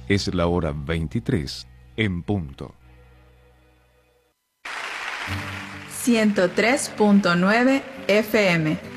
Es la hora 23 en punto. 103.9 FM.